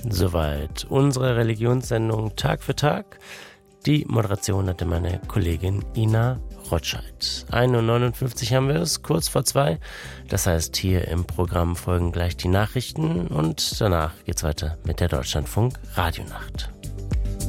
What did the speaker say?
Soweit unsere Religionssendung Tag für Tag. Die Moderation hatte meine Kollegin Ina Rotscheid. 1:59 haben wir es, kurz vor 2. Das heißt, hier im Programm folgen gleich die Nachrichten und danach geht's weiter mit der Deutschlandfunk Radionacht.